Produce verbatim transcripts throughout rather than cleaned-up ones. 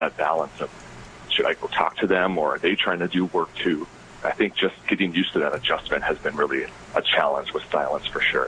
that balance of, should I go talk to them, or are they trying to do work too? I think just getting used to that adjustment has been really a challenge with silence for sure.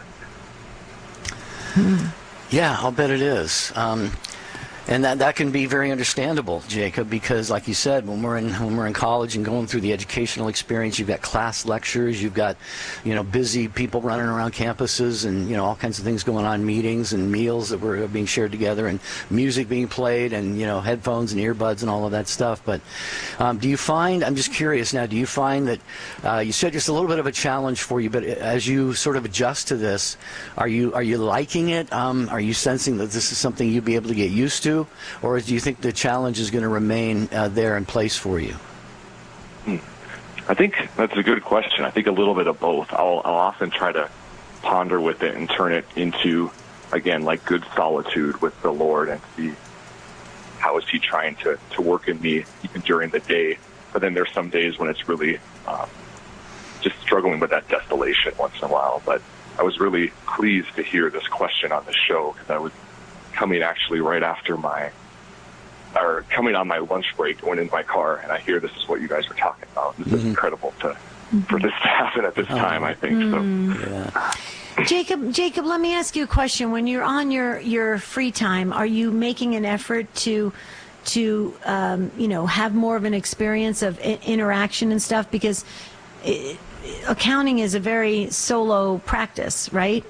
Yeah, I'll bet it is. Um, And that, that can be very understandable, Jacob, because like you said, when we're in when we're in college and going through the educational experience, you've got class lectures, you've got, you know, busy people running around campuses and, you know, all kinds of things going on, meetings and meals that were being shared together and music being played and, you know, headphones and earbuds and all of that stuff. But um, do you find, I'm just curious now, do you find that, uh, you said just a little bit of a challenge for you, but as you sort of adjust to this, are you, are you liking it? Um, are you sensing that this is something you'll be able to get used to? Or do you think the challenge is going to remain uh, there in place for you? Hmm. I think that's a good question. I think a little bit of both. I'll, I'll often try to ponder with it and turn it into, again, like good solitude with the Lord and see how is he trying to, to work in me even during the day. But then there's some days when it's really um, just struggling with that desolation once in a while. But I was really pleased to hear this question on the show because I was coming actually right after my, or coming on my lunch break, going into my car, and I hear this is what you guys were talking about. This mm-hmm. is incredible to mm-hmm. for this to happen at this oh. time, I think. Mm. So. Yeah. Jacob, Jacob, let me ask you a question. When you're on your, your free time, are you making an effort to, to um, you know, have more of an experience of I- interaction and stuff? Because it, accounting is a very solo practice, right?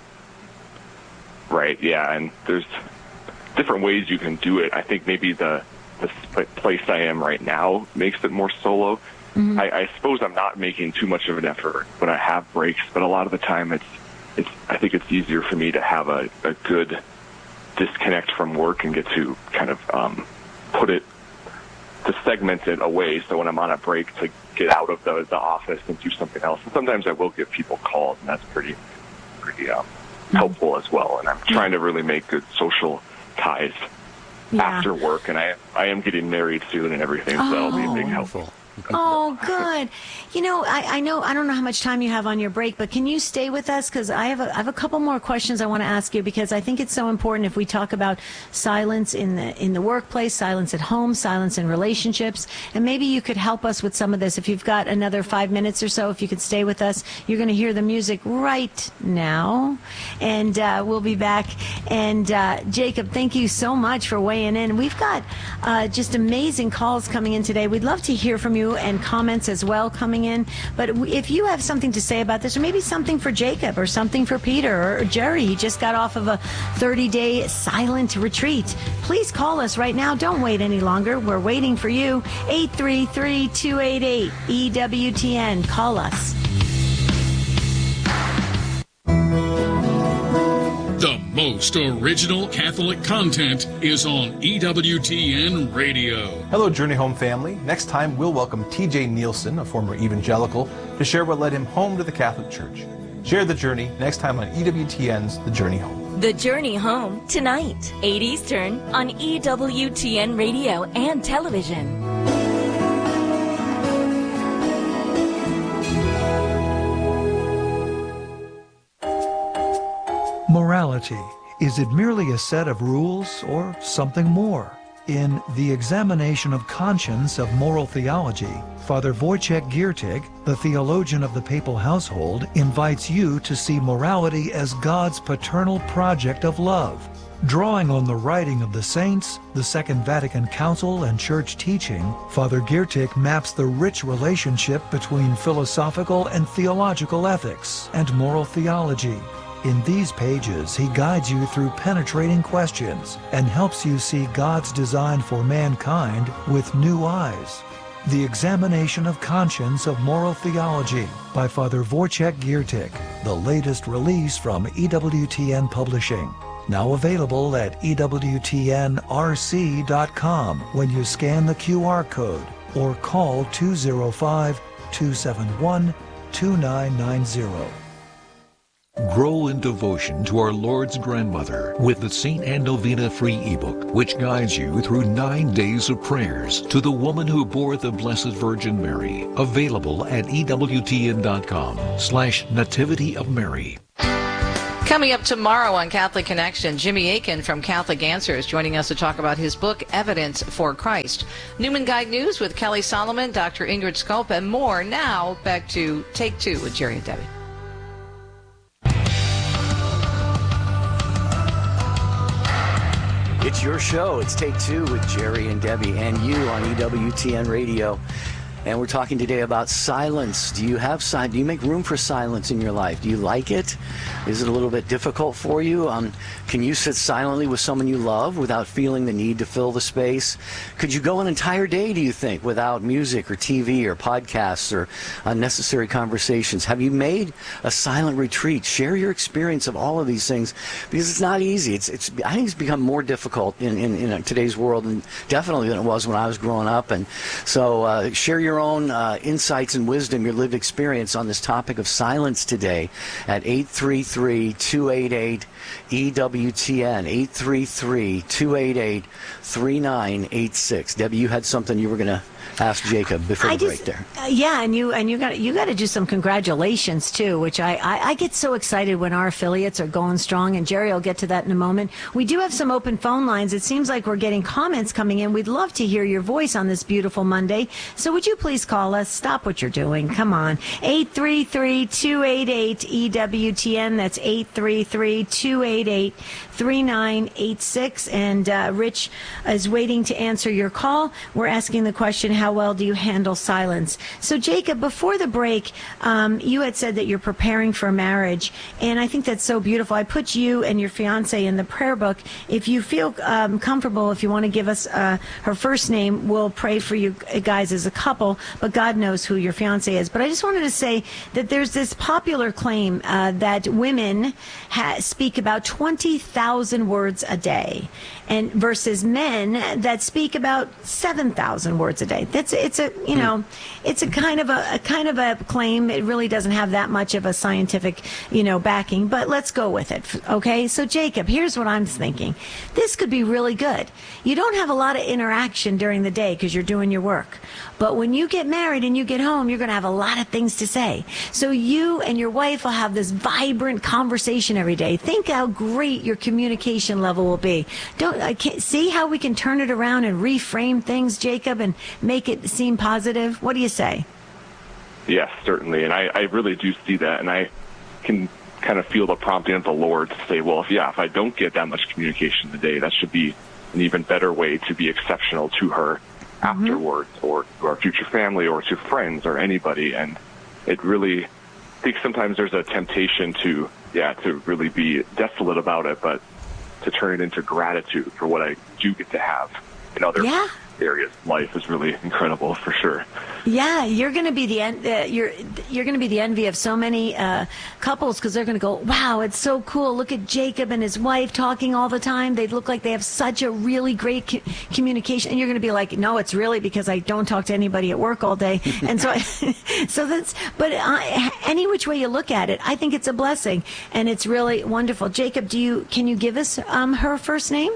Right, yeah, and there's different ways you can do it. I think maybe the, the place I am right now makes it more solo. Mm-hmm. I, I suppose I'm not making too much of an effort when I have breaks, but a lot of the time it's, it's. I think it's easier for me to have a, a good disconnect from work and get to kind of um, put it, to segment it away, so when I'm on a break to get out of the, the office and do something else. And sometimes I will give people calls, and that's pretty, pretty um, helpful as well. And I'm trying to really make good social ties yeah. after work. And I I am getting married soon and everything, so oh. that'll be a big help. Oh, good. You know, I, I know, I don't know how much time you have on your break, but can you stay with us? Because I have a, I have a couple more questions I want to ask you, because I think it's so important if we talk about silence in the, in the workplace, silence at home, silence in relationships, and maybe you could help us with some of this. If you've got another five minutes or so, if you could stay with us, you're going to hear the music right now, and uh, we'll be back. And uh, Jacob, thank you so much for weighing in. We've got uh, just amazing calls coming in today. We'd love to hear from you, and comments as well coming in. But if you have something to say about this, or maybe something for Jacob, or something for Peter, or Jerry, he just got off of a thirty-day silent retreat, please call us right now. Don't wait any longer. We're waiting for you. eight three three, two eight eight, E W T N. Call us. The most original Catholic content is on E W T N Radio. Hello, Journey Home family. Next time, we'll welcome T J Nielsen, a former evangelical, to share what led him home to the Catholic Church. Share the journey next time on E W T N's The Journey Home. The Journey Home, tonight, eight Eastern, on E W T N Radio and television. Morality. Is it merely a set of rules or something more? In The Examination of Conscience of Moral Theology, Father Wojciech Giertych, the theologian of the papal household, invites you to see morality as God's paternal project of love. Drawing on the writing of the saints, the Second Vatican Council, and church teaching, Father Giertych maps the rich relationship between philosophical and theological ethics and moral theology. In these pages, he guides you through penetrating questions and helps you see God's design for mankind with new eyes. The Examination of Conscience of Moral Theology by Father Wojciech Giertych, the latest release from E W T N Publishing. Now available at E W T N R C dot com when you scan the Q R code or call two oh five, two seven one, two nine nine zero. Grow in devotion to our Lord's grandmother with the Saint Anne Novena free ebook, which guides you through nine days of prayers to the woman who bore the Blessed Virgin Mary. Available at E W T N dot com slash Nativity of Mary. Coming up tomorrow on Catholic Connection, Jimmy Akin from Catholic Answers joining us to talk about his book, Evidence for Christ. Newman Guide News with Kelly Solomon, Doctor Ingrid Sculp, and more. Now, back to Take Two with Jerry and Debbie. It's your show. It's Take Two with Jerry and Debbie and you on E W T N Radio. And we're talking today about silence. Do you have si- Do you make room for silence in your life? Do you like it? Is it a little bit difficult for you? Um, can you sit silently with someone you love without feeling the need to fill the space? Could you go an entire day, do you think, without music or T V or podcasts or unnecessary conversations? Have you made a silent retreat? Share your experience of all of these things, because it's not easy. It's, it's. I think it's become more difficult in, in, in today's world, and definitely than it was when I was growing up. And so uh, share your own uh, insights and wisdom, your lived experience on this topic of silence today at eight three three, two eight eight, E W T N, eight three three, two eight eight, three nine eight six. Debbie, you had something you were going to ask Jacob before I the just, break there. Uh, yeah, and you and you got you got to do some congratulations too, which I, I I get so excited when our affiliates are going strong, and Jerry will get to that in a moment. We do have some open phone lines. It seems like we're getting comments coming in. We'd love to hear your voice on this beautiful Monday. So would you please call us? Stop what you're doing. Come on. eight three three, two eight eight, E W T N. That's eight three three, two eight eight, three nine eight six. And uh, Rich is waiting to answer your call. We're asking the question, how well do you handle silence? So, Jacob, before the break, um, you had said that you're preparing for marriage, and I think that's so beautiful. I put you and your fiance in the prayer book. If you feel um, comfortable, if you want to give us uh, her first name, we'll pray for you guys as a couple, but God knows who your fiance is. But I just wanted to say that there's this popular claim uh, that women ha- speak about twenty thousand words a day, and versus men that speak about seven thousand words a day. That's it's a you know it's a kind of a, a kind of a claim. It really doesn't have that much of a scientific you know backing, but let's go with it. Okay, so Jacob, here's what I'm thinking. This could be really good. You don't have a lot of interaction during the day because you're doing your work, but when you get married and you get home, you're going to have a lot of things to say. So you and your wife will have this vibrant conversation every day. Think how great your communication level will be. Don't I can't, see how we can turn it around and reframe things, Jacob, and make it seem positive? What do you say? Yes, certainly. And I, I really do see that. And I can kind of feel the prompting of the Lord to say, well, if, yeah, if I don't get that much communication today, that should be an even better way to be exceptional to her mm-hmm. afterwards, or to our future family, or to friends, or anybody. And it really, I think sometimes there's a temptation to, yeah, to really be desolate about it, but to turn it into gratitude for what I do get to have in other yeah. areas of life is really incredible, for sure. Yeah, you're going to be the en- uh, you're you're going to be the envy of so many uh, couples, because they're going to go, wow, it's so cool. Look at Jacob and his wife talking all the time. They look like they have such a really great co- communication. And you're going to be like, no, it's really because I don't talk to anybody at work all day. And so, I, so that's. But uh, any which way you look at it, I think it's a blessing, and it's really wonderful. Jacob, do you can you give us um, her first name?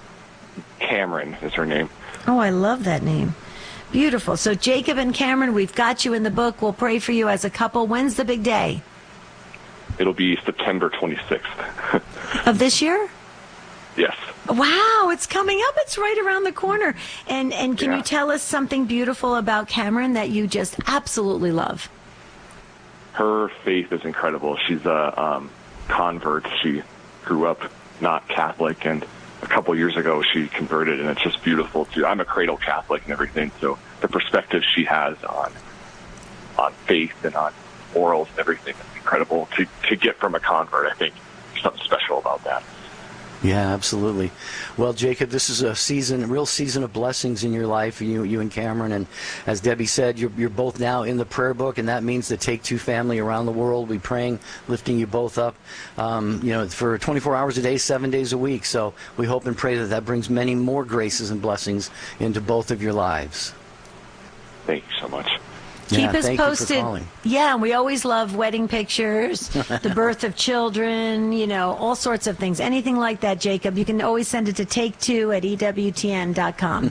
Cameron is her name. Oh, I love that name. Beautiful. So Jacob and Cameron, we've got you in the book. We'll pray for you as a couple. When's the big day? It'll be September twenty-sixth. Of this year? Yes. Wow, it's coming up. It's right around the corner. And and can yeah. you tell us something beautiful about Cameron that you just absolutely love? Her faith is incredible. She's a um, convert. She grew up not Catholic, and a couple years ago she converted, and it's just beautiful too. I'm a cradle Catholic and everything, so the perspective she has on on faith and on morals and everything is incredible to to get from a convert. I think there's something special about that. Yeah, absolutely. Well, Jacob, this is a season, a real season of blessings in your life, you, you and Cameron. And as Debbie said, you're, you're both now in the prayer book, and that means the Take Two family around the world. We're praying, lifting you both up, um, you know, for twenty-four hours a day, seven days a week. So we hope and pray that that brings many more graces and blessings into both of your lives. Thank you so much. Keep yeah, us thank posted. You for calling. Yeah, we always love wedding pictures, the birth of children, you know, all sorts of things. Anything like that, Jacob, you can always send it to take two at E W T N dot com.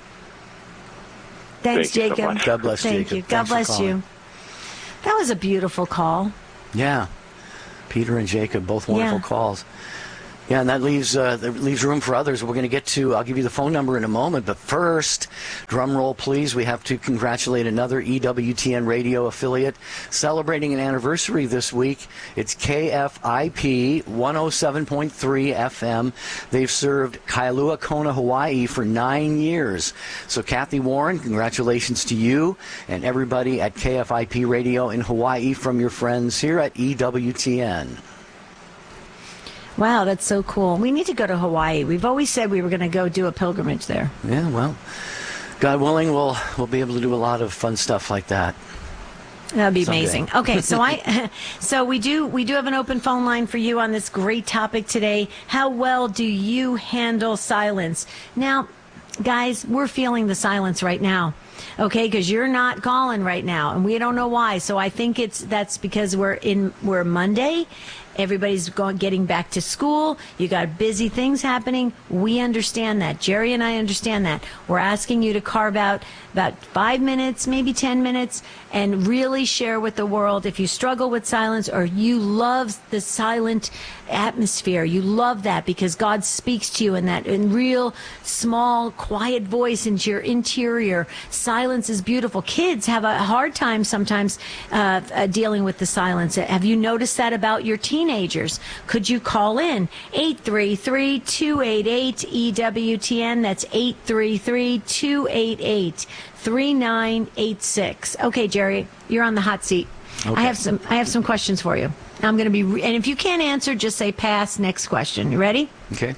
Thanks, Thank you Jacob. so much. God bless Thank Jacob. you. God Thanks bless you. That was a beautiful call. Yeah. Peter and Jacob, both wonderful Yeah. calls. Yeah, and that leaves uh, that leaves room for others. We're going to get to, I'll give you the phone number in a moment, but first, drum roll please, we have to congratulate another E W T N radio affiliate celebrating an anniversary this week. It's K F I P one oh seven point three F M. They've served Kailua Kona, Hawaii for nine years. So Kathy Warren, congratulations to you and everybody at K F I P Radio in Hawaii from your friends here at E W T N. Wow, that's so cool. We need to go to Hawaii. We've always said we were going to go do a pilgrimage there. Yeah, well, God willing, we'll we'll be able to do a lot of fun stuff like that. That'd be Someday. amazing. Okay, so I, so we do we do have an open phone line for you on this great topic today. How well do you handle silence? Now, guys, we're feeling the silence right now. Okay, because you're not calling right now, and we don't know why. So I think it's that's because we're in we're Monday. Everybody's going, getting back to school. You got busy things happening. We understand that. Jerry and I understand that. We're asking you to carve out about five minutes, maybe ten minutes, and really share with the world if you struggle with silence or you love the silent atmosphere. You love that because God speaks to you in that in real, small, quiet voice into your interior. Silence is beautiful. Kids have a hard time sometimes uh, uh, dealing with the silence. Have you noticed that about your teenagers? Could you call in eight three three, two eight eight, E W T N? That's eight three three, two eight eight, three nine eight six. Okay, Jerry, you're on the hot seat. Okay. I have some I have some questions for you. I'm going to be re- and if you can't answer, just say pass. Next question. You ready? Okay.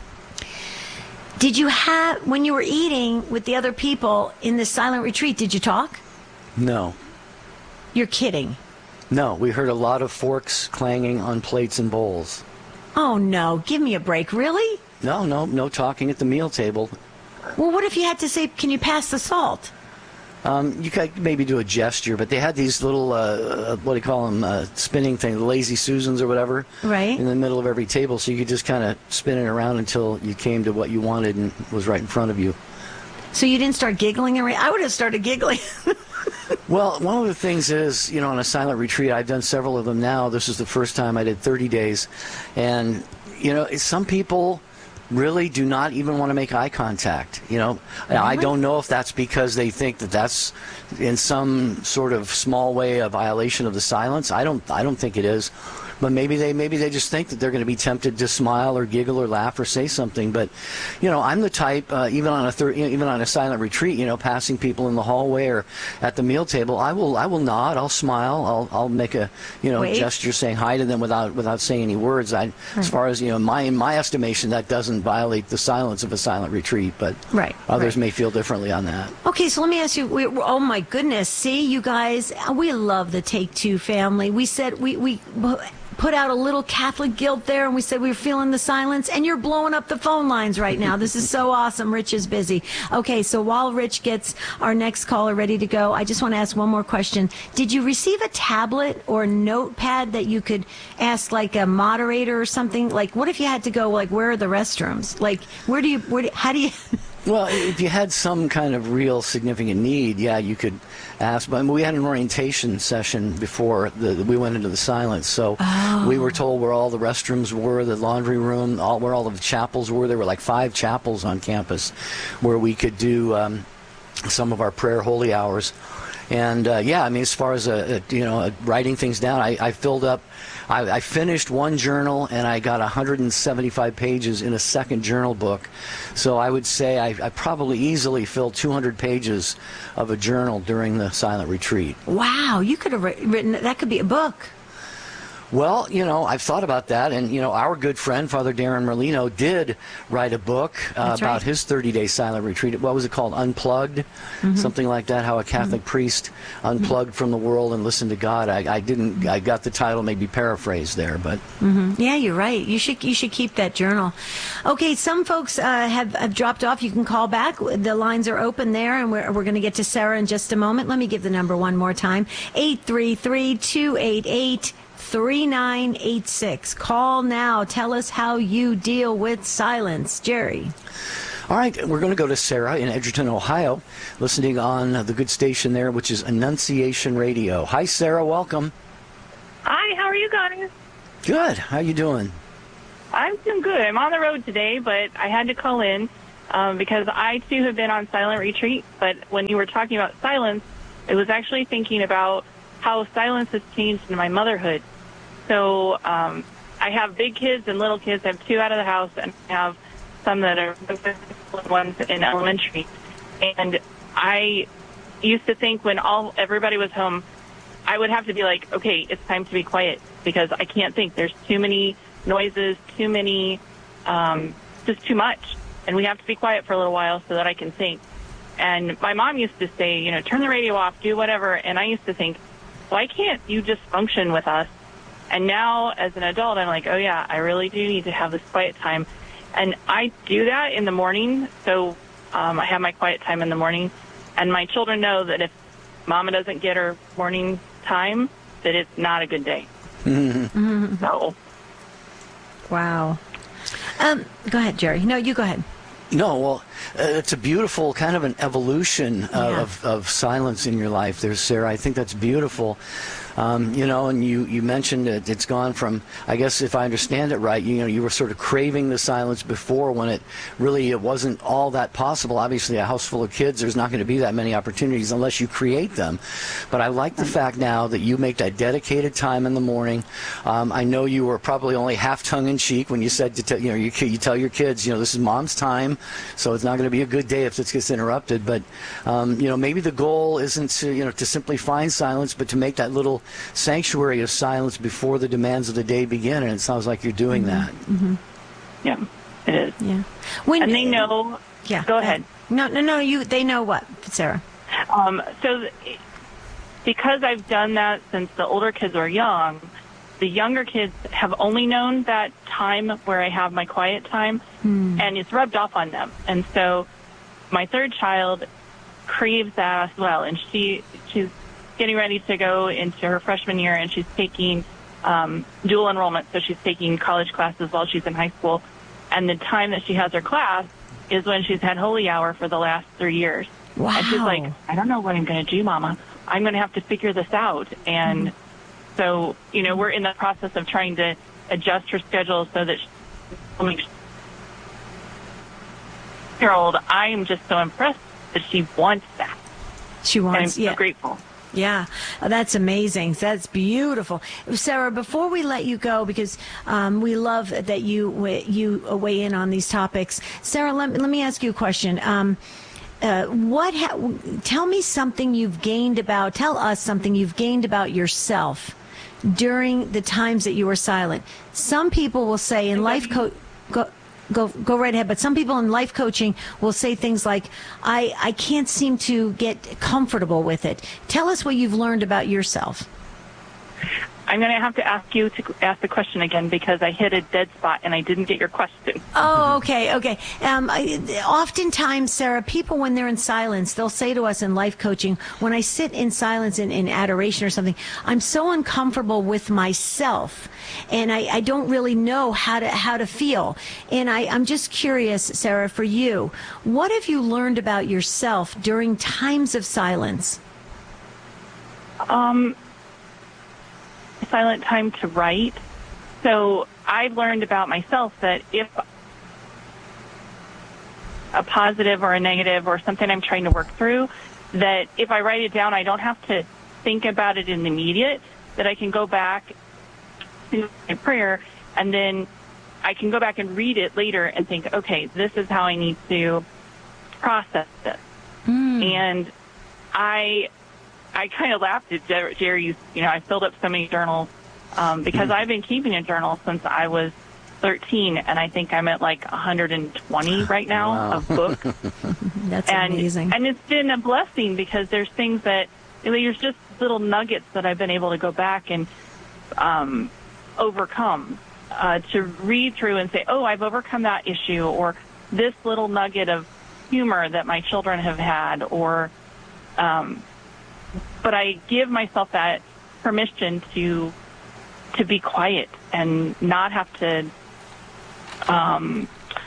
Did you have when you were eating with the other people in this silent retreat? Did you talk? No. You're kidding. No, we heard a lot of forks clanging on plates and bowls. Oh no! Give me a break. Really? No, no, no talking at the meal table. Well, what if you had to say, "Can you pass the salt"? Um, you could maybe do a gesture, but they had these little, uh, what do you call them, uh, spinning things, lazy Susans or whatever, Right. in the middle of every table, so you could just kind of spin it around until you came to what you wanted and was right in front of you. So you didn't start giggling? Or I would have started giggling. Well, one of the things is, you know, on a silent retreat, I've done several of them now. This is the first time I did thirty days. And, you know, some people really do not even want to make eye contact. You know, really? I don't know if that's because they think that that's in some sort of small way a violation of the silence. I don't, I don't think it is. But maybe they maybe they just think that they're going to be tempted to smile or giggle or laugh or say something. But, you know, I'm the type, uh, even on a thir- even on a silent retreat, you know, passing people in the hallway or at the meal table, I will I will nod, I'll smile, I'll I'll make a you know Wait. gesture saying hi to them without without saying any words. I, as far as you know, my in my estimation, that doesn't violate the silence of a silent retreat. But Right, others right. may feel differently on that. Okay, so let me ask you. We, oh my goodness! See, you guys, we love the Take Two family. We said we we put out a little Catholic guilt there, and we said we were feeling the silence. And you're blowing up the phone lines right now. This is so awesome. Rich is busy. Okay, so while Rich gets our next caller ready to go, I just want to ask one more question. Did you receive a tablet or notepad that you could ask like a moderator or something? Like, what if you had to go? Like, where are the restrooms? Like, where do you? Where do, how do you? Well, if you had some kind of real significant need, yeah, you could ask. But we had an orientation session before the, we went into the silence, so Oh. we were told where all the restrooms were, the laundry room, all where all of the chapels were. There were like five chapels on campus where we could do um, some of our prayer holy hours. And uh, yeah, I mean, as far as uh, you know, uh, writing things down, I, I filled up. I, I finished one journal, and I got one hundred seventy-five pages in a second journal book. So I would say I, I probably easily filled two hundred pages of a journal during the silent retreat. Wow, you could have written that. Could be a book. Well, you know, I've thought about that, and, you know, our good friend, Father Darren Merlino, did write a book uh, That's about right. his thirty-day silent retreat. What was it called? Unplugged? Mm-hmm. Something like that, how a Catholic priest unplugged from the world and listened to God. I, I didn't, I got the title maybe paraphrased there, but... Mm-hmm. Yeah, you're right. You should you should keep that journal. Okay, some folks uh, have, have dropped off. You can call back. The lines are open there, and we're, we're going to get to Sarah in just a moment. Let me give the number one more time. eight three three, two eight eight, three nine eight six. Call now. Tell us how you deal with silence. Jerry. All right, we're going to go to Sarah in Edgerton, Ohio, listening on the good station there, which is Annunciation Radio. Hi, Sarah. Welcome. Hi, how are you guys? Good. How you doing? I'm doing good. I'm on the road today, but I had to call in um, because I, too, have been on silent retreat. But when you were talking about silence, I was actually thinking about how silence has changed in my motherhood. So um, I have big kids and little kids. I have two out of the house, and I have some that are ones in elementary. And I used to think when all everybody was home, I would have to be like, okay, it's time to be quiet because I can't think. There's too many noises, too many, um, just too much. And we have to be quiet for a little while so that I can think. And my mom used to say, you know, turn the radio off, do whatever. And I used to think, why can't you just function with us? And now as an adult, I'm like, oh, yeah, I really do need to have this quiet time. And I do that in the morning. So um, I have my quiet time in the morning. And my children know that if Mama doesn't get her morning time, that it's not a good day. Mm-hmm. So. Wow. Um, go ahead, Jerry. No, you go ahead. No, well, uh, it's a beautiful kind of an evolution uh, Yeah. of, of silence in your life there, Sarah. I think that's beautiful. Um, you know, and you, you mentioned it, it's gone from, I guess if I understand it right, you know, you were sort of craving the silence before when it really it wasn't all that possible. Obviously, a house full of kids, there's not going to be that many opportunities unless you create them. But I like the fact now that you make that dedicated time in the morning. Um, I know you were probably only half tongue-in-cheek when you said, to tell, you know, you, you tell your kids, you know, this is Mom's time, so it's not going to be a good day if this gets interrupted. But, um, you know, maybe the goal isn't to, you know, to simply find silence, but to make that little sanctuary of silence before the demands of the day begin, and it sounds like you're doing Mm-hmm. that. Mm-hmm. Yeah, it is. Yeah. When, and they know. Yeah. Go ahead. No, no, no. You. They know what, Sarah? Um, so th- because I've done that since the older kids were young, the younger kids have only known that time where I have my quiet time, Hmm. and it's rubbed off on them. And so my third child craves that as well, and she she's getting ready to go into her freshman year, and she's taking um, dual enrollment, so she's taking college classes while she's in high school. And the time that she has her class is when she's had holy hour for the last three years. Wow. And she's like, I don't know what I'm going to do, Mama. I'm going to have to figure this out. And mm-hmm. so, you know, we're in the process of trying to adjust her schedule so that she, year old, I am just so impressed that she wants that. She wants, and I'm yeah. so grateful. Yeah, oh, that's amazing. That's beautiful, Sarah. Before we let you go, because um, we love that you you weigh in on these topics, Sarah. Let, let me ask you a question. Um, uh, what? Ha- tell me something you've gained about. Tell us something you've gained about yourself during the times that you were silent. Some people will say in life coach. Go, Go go right ahead. But some people in life coaching will say things like, I, I can't seem to get comfortable with it. Tell us what you've learned about yourself. I'm going to have to ask you to ask the question again because I hit a dead spot and I didn't get your question. Oh, okay, okay. Um, I, oftentimes, Sarah, people, when they're in silence, they'll say to us in life coaching, when I sit in silence in, in adoration or something, I'm so uncomfortable with myself, and I, I don't really know how to how to feel. And I, I'm just curious, Sarah, for you, what have you learned about yourself during times of silence? Um... silent time to write. So I've learned about myself that if a positive or a negative or something I'm trying to work through, that if I write it down, I don't have to think about it in the immediate, that I can go back to my prayer and then I can go back and read it later and think, okay, this is how I need to process this. Mm. And I I kind of laughed at Jerry's, you know, I filled up so many journals um, because mm-hmm. I've been keeping a journal since I was thirteen, and I think I'm at like one hundred twenty right now wow. of books. That's and, amazing. And it's been a blessing because there's things that, you know, there's just little nuggets that I've been able to go back and um, overcome, uh, to read through and say, oh, I've overcome that issue, or this little nugget of humor that my children have had, or... Um, But I give myself that permission to to be quiet and not have to um,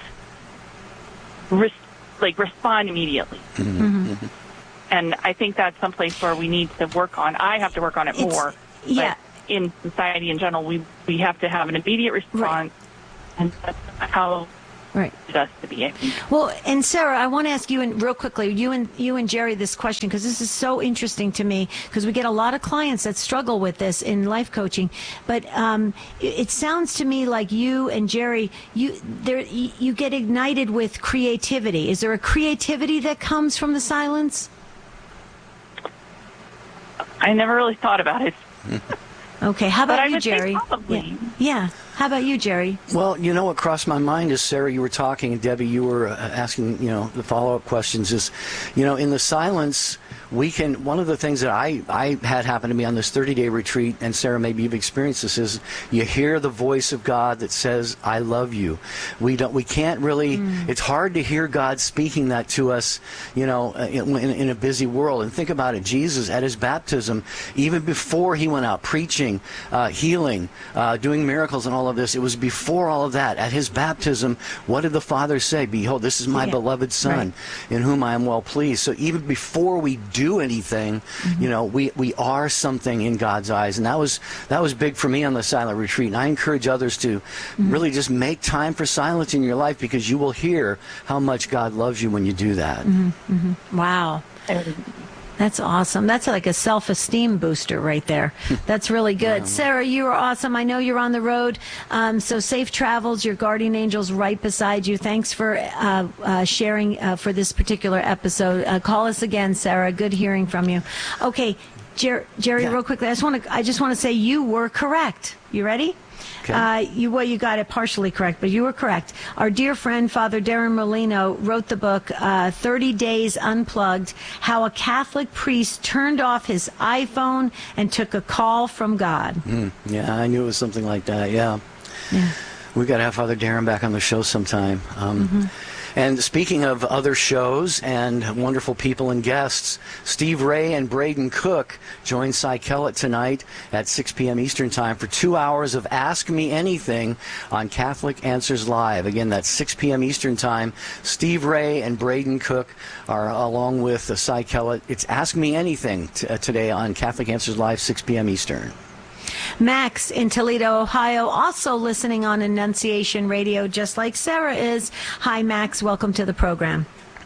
res- like respond immediately. Mm-hmm. And I think that's someplace where we need to work on. I have to work on it it's, more. Yeah. in society in general, we we have to have an immediate response, right. and that's how right. it has to be. I think. Well, and Sarah, I want to ask you, and real quickly, you and you and Jerry, this question, because this is so interesting to me, because we get a lot of clients that struggle with this in life coaching. But um, it, it sounds to me like you and Jerry, you there you get ignited with creativity. Is there a creativity that comes from the silence? I never really thought about it. Okay, how about but you, I would Jerry? Say probably. Yeah. yeah. How about you, Jerry? Well, you know what crossed my mind is, Sarah, you were talking, and Debbie, you were uh, asking, you know, the follow-up questions is, you know, in the silence, we can, one of the things that I, I had happen to me on this thirty-day retreat, and Sarah, maybe you've experienced this, is you hear the voice of God that says, I love you. We don't, we can't really, mm. it's hard to hear God speaking that to us, you know, in, in a busy world. And think about it, Jesus, at his baptism, even before he went out preaching, uh, healing, uh, doing miracles and all of this, it was before all of that. At his baptism, what did the Father say? Behold, this is my yeah. beloved Son, right. in whom I am well pleased. So even before we do do anything, mm-hmm. you know, we, we are something in God's eyes. And that was that was big for me on the silent retreat. And I encourage others to mm-hmm. really just make time for silence in your life, because you will hear how much God loves you when you do that. Mm-hmm. Mm-hmm. Wow. That's awesome. That's like a self-esteem booster right there. That's really good. Wow. Sarah, you are awesome. I know you're on the road, um, so safe travels. Your guardian angel's right beside you. Thanks for uh, uh, sharing uh, for this particular episode. Uh, call us again, Sarah. Good hearing from you. Okay, Jer- Jerry, yeah. real quickly, I just want to I just want to say you were correct. You ready? Okay. Uh, you well, you got it partially correct, but you were correct. Our dear friend, Father Darren Molino, wrote the book uh, thirty days Unplugged, How a Catholic Priest Turned Off His iPhone and Took a Call from God. Mm, yeah, I knew it was something like that, yeah. Yeah. We've got to have Father Darren back on the show sometime. Um, mm-hmm. And speaking of other shows and wonderful people and guests, Steve Ray and Braden Cook join Cy Kellett tonight at six p.m. Eastern Time for two hours of Ask Me Anything on Catholic Answers Live. Again, that's six p.m. Eastern Time. Steve Ray and Braden Cook are along with uh, Cy Kellett. It's Ask Me Anything t- uh, today on Catholic Answers Live, six p.m. Eastern. Max in Toledo, Ohio, also listening on Annunciation Radio, just like Sarah is. Hi, Max. Welcome to the program.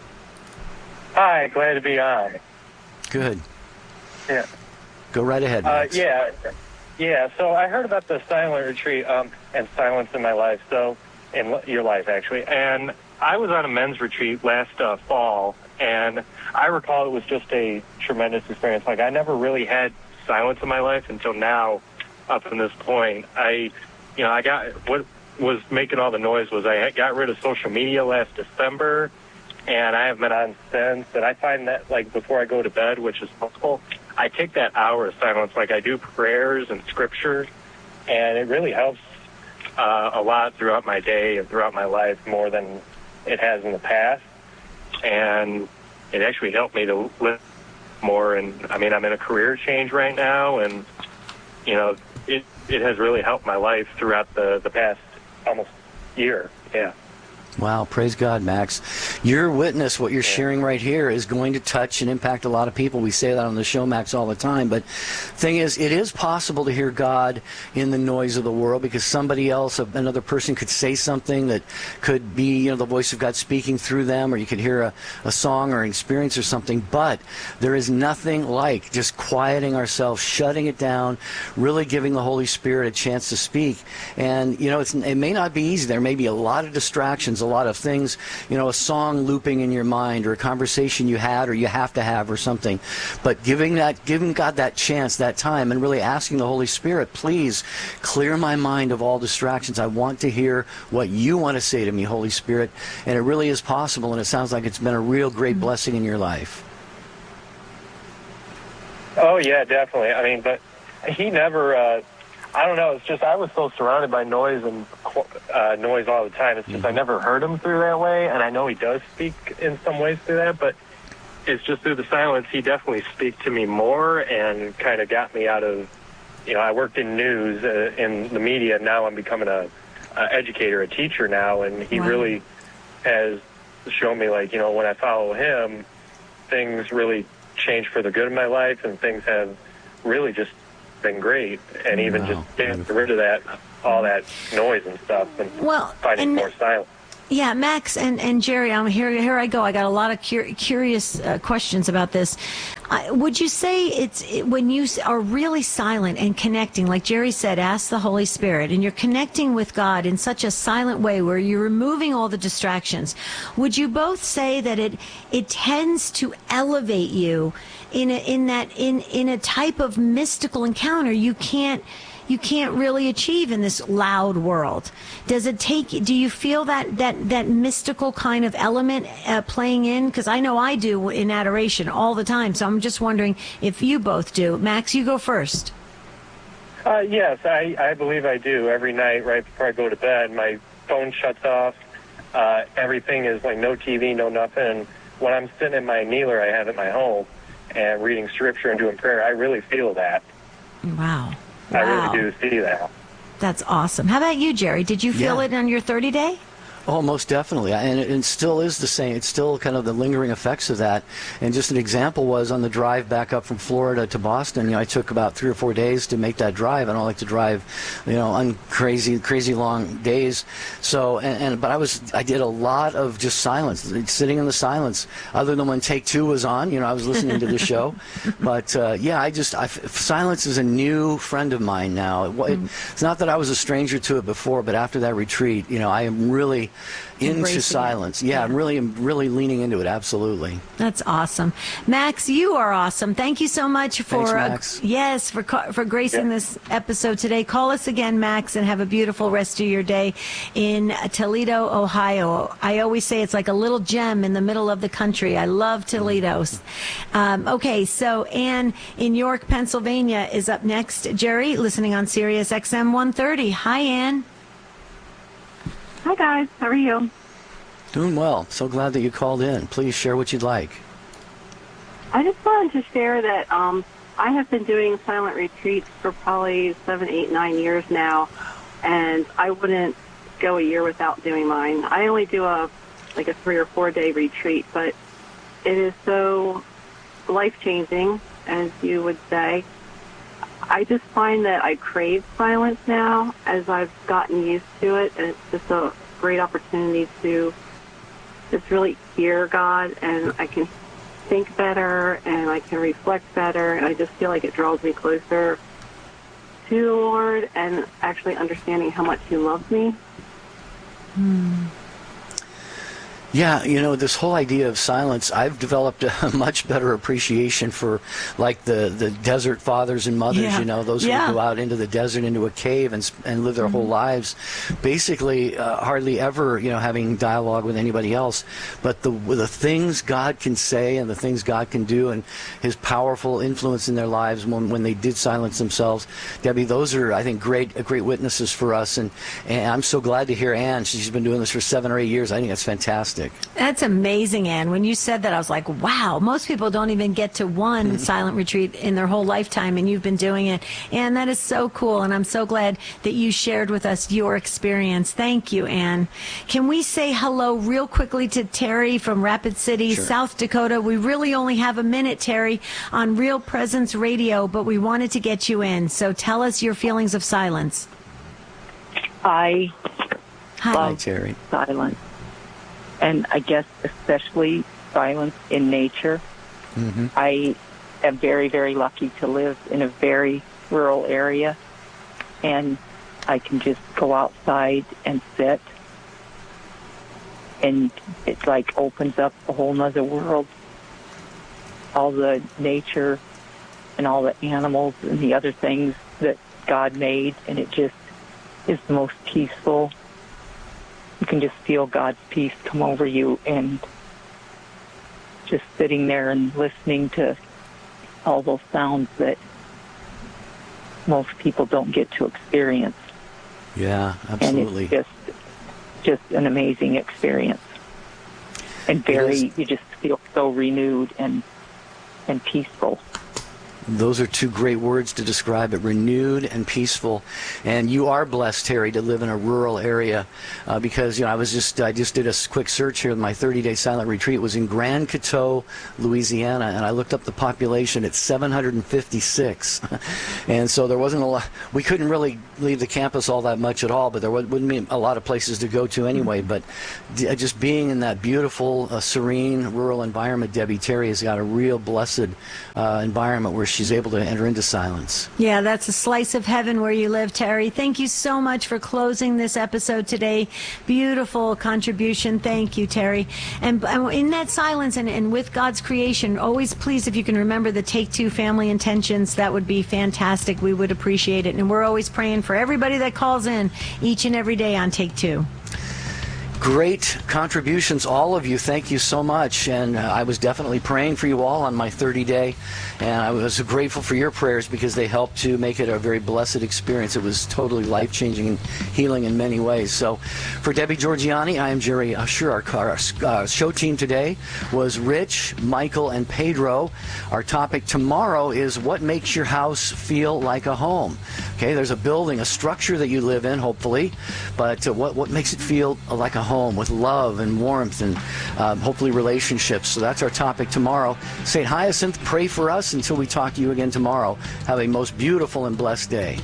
Hi. Glad to be on. Good. Yeah. Go right ahead, Max. Uh, yeah. Yeah. So I heard about the silent retreat um, and silence in my life, so in your life, actually. And I was on a men's retreat last uh, fall, and I recall it was just a tremendous experience. Like, I never really had silence in my life until now. Up to this point, I, you know, I got what was making all the noise was I got rid of social media last December, and I haven't been on since. And I find that, like, before I go to bed, which is possible, I take that hour of silence. Like, I do prayers and scripture, and it really helps uh, a lot throughout my day and throughout my life, more than it has in the past. And it actually helped me to live more. And I mean, I'm in a career change right now, and you know, it it has really helped my life throughout the the past almost year. Yeah. Wow, praise God, Max. Your witness, what you're sharing right here, is going to touch and impact a lot of people. We say that on the show, Max, all the time. But thing is, it is possible to hear God in the noise of the world, because somebody else, another person, could say something that could be, you know, the voice of God speaking through them, or you could hear a, a song or an experience or something. But there is nothing like just quieting ourselves, shutting it down, really giving the Holy Spirit a chance to speak. And, you know, it's, it may not be easy. There may be a lot of distractions, a lot of things, you know, a song looping in your mind, or a conversation you had or you have to have, or something. But giving that, giving God that chance, that time, and really asking the Holy Spirit, please clear my mind of all distractions. I want to hear what you want to say to me, Holy Spirit. And it really is possible, and it sounds like it's been a real great blessing in your life. Oh, yeah, definitely. I mean, but he never... Uh, I don't know. It's just I was so surrounded by noise and uh, noise all the time. It's just mm-hmm. I never heard him through that way, and I know he does speak in some ways through that, but it's just through the silence. He definitely speaks to me more and kind of got me out of, you know, I worked in news, uh, in the media, and now I'm becoming a, a educator, a teacher now, and he wow. really has shown me, like, you know, when I follow him, things really change for the good in my life, and things have really just been great, and even Wow. just getting rid of that, all that noise and stuff, and Well, finding and- more silence. Yeah, Max and, and Jerry, I'm here. Here I go. I got a lot of cur- curious uh, questions about this. Uh, would you say it's it, when you s- are really silent and connecting, like Jerry said, ask the Holy Spirit, and you're connecting with God in such a silent way where you're removing all the distractions? Would you both say that it it tends to elevate you in a, in that in in a type of mystical encounter you can't? You can't really achieve in this loud world. Does it take, do you feel that, that, that mystical kind of element uh, playing in? Because I know I do in adoration all the time. So I'm just wondering if you both do. Max, you go first. Uh, yes, I, I believe I do. Every night right before I go to bed, my phone shuts off. Uh, everything is like no T V, no nothing. And when I'm sitting in my kneeler I have at my home and reading scripture and doing prayer, I really feel that. Wow. I Wow. really do see that. That's awesome. How about you, Jerry? Did you feel Yeah. it on your thirty day? Oh, most definitely. And it, it still is the same. It's still kind of the lingering effects of that. And just an example was on the drive back up from Florida to Boston, you know, I took about three or four days to make that drive. I don't like to drive, you know, on crazy, crazy long days. So, and, and but I was, I did a lot of just silence, sitting in the silence, other than when Take Two was on, you know, I was listening to the show. But, uh, yeah, I just, I, silence is a new friend of mine now. It, it, it's not that I was a stranger to it before, but after that retreat, you know, I am really into Embracing silence. it. Yeah, Yeah. I'm really, really leaning into it. Absolutely. That's awesome. Max, you are awesome. Thank you so much for Thanks, uh, Max. yes, for ca- for gracing Yeah. this episode today. Call us again, Max, and have a beautiful rest of your day in Toledo, Ohio. I always say it's like a little gem in the middle of the country. I love Toledo. Um, okay, so Ann in York, Pennsylvania is up next. Jerry, listening on Sirius X M one thirty. Hi, Ann. Hi, guys. How are you? Doing well. So glad that you called in. Please share what you'd like. I just wanted to share that um, I have been doing silent retreats for probably seven, eight, nine years now, and I wouldn't go a year without doing mine. I only do a like a three or four day retreat, but it is so life-changing, as you would say. I just find that I crave silence now as I've gotten used to it, and it's just a great opportunity to just really hear God, and I can think better, and I can reflect better, and I just feel like it draws me closer to the Lord and actually understanding how much He loves me. Hmm. Yeah, you know, this whole idea of silence, I've developed a much better appreciation for, like, the, the desert fathers and mothers, Yeah. you know, those Yeah. who go out into the desert, into a cave, and and live their Mm-hmm. whole lives, basically uh, hardly ever, you know, having dialogue with anybody else. But the the things God can say and the things God can do and His powerful influence in their lives when, when they did silence themselves, Debbie, those are, I think, great great witnesses for us. And, and I'm so glad to hear Ann. She's been doing this for seven or eight years. I think that's fantastic. That's amazing, Ann. When you said that, I was like, wow, most people don't even get to one silent retreat in their whole lifetime, and you've been doing it. And that is so cool, and I'm so glad that you shared with us your experience. Thank you, Ann. Can we say hello real quickly to Terry from Rapid City, Sure. South Dakota? We really only have a minute, Terry, on Real Presence Radio, but we wanted to get you in. So tell us your feelings of silence. I Hi. Hi, love Terry. silence, and I guess especially silence in nature. Mm-hmm. I am very, very lucky to live in a very rural area, and I can just go outside and sit, and it like opens up a whole nother world. All the nature and all the animals and the other things that God made, and it just is the most peaceful. You can just feel God's peace come over you, and just sitting there and listening to all those sounds that most people don't get to experience. Yeah, And absolutely. it's just just an amazing experience. And very, is. you just feel so renewed and and peaceful. Those are two great words to describe it, renewed and peaceful. And you are blessed, Terry, to live in a rural area uh, because, you know, I was just, I just did a quick search here. My thirty-day silent retreat was in Grand Coteau, Louisiana, and I looked up the population at seven hundred fifty-six. And so there wasn't a lot, we couldn't really leave the campus all that much at all, but there wouldn't be a lot of places to go to anyway. But just being in that beautiful, uh, serene, rural environment, Debbie, Terry has got a real blessed uh, environment where she's able to enter into silence. Yeah, that's a slice of heaven where you live, Terry. Thank you so much for closing this episode today. Beautiful contribution. Thank you, Terry. And, and in that silence and, and with God's creation, always please, if you can remember the Take Two family intentions, that would be fantastic. We would appreciate it. And we're always praying for everybody that calls in each and every day on Take Two. Great contributions, all of you. Thank you so much. And uh, I was definitely praying for you all on my thirty-day, and I was grateful for your prayers because they helped to make it a very blessed experience. It was totally life-changing and healing in many ways. So for Debbie Georgianni, I am Jerry Usher. Our, our uh, show team today was Rich, Michael, and Pedro. Our topic tomorrow is what makes your house feel like a home. Okay, there's a building, a structure that you live in, hopefully, but uh, what, what makes it feel like a home with love and warmth and uh, hopefully relationships. So that's our topic tomorrow. Saint Hyacinth, pray for us until we talk to you again tomorrow. Have a most beautiful and blessed day.